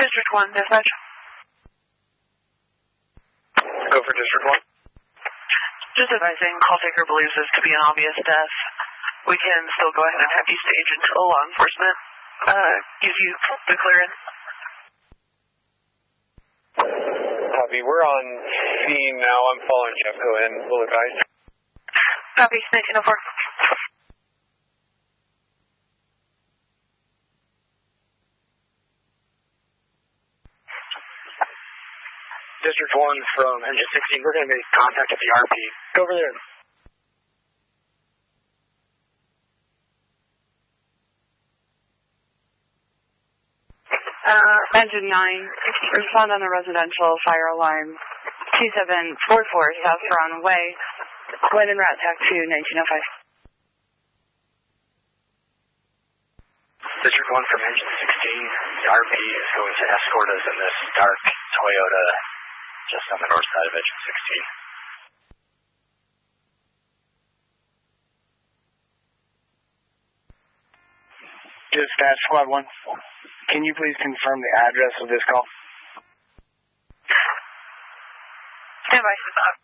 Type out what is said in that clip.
District 1, dispatch. Go for District 1. Just advising, call taker believes this to be an obvious death. We can still go ahead and have you stage until law enforcement gives you the clearance. Copy. We're on scene now. I'm following Jeffco in. We'll advise. Copy. 1904. District 1 from Engine 16. We're going to make contact at the RP. Go over there. Engine 9, respond on the residential fire alarm. 2744 South Brown Way. When en route, TAC to 1905. District 1 from Engine 16. The RP is going to escort us in this dark Toyota just on the north side of Engine 16. Dispatch Squad 1. Can you please confirm the address of this call? Stand by.